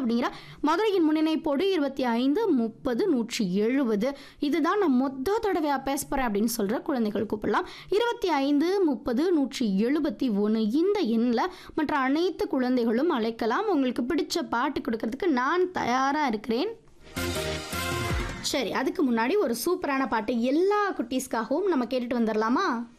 அப்படிங்கிற மதுரையின் முன்னிணைப்போடு 25 30 170 இதுதான் நான் மொத்த தடவையாக பேச போகிறேன் அப்படின்னு சொல்கிற குழந்தைகள் கூப்பிடலாம். 25 30 171 இந்த எண்ணில் மற்ற அனைத்து குழந்தைகளும் அழைக்கலாம். உங்களுக்கு பிடிச்ச பாட்டு கொடுக்கறதுக்கு நான் தயாராக இருக்கிறேன். சரி, அதுக்கு முன்னாடி ஒரு சூப்பரான பாட்டு எல்லா குட்டீஸ்க்காகவும் நம்ம கேட்டுட்டு வந்துடலாமா?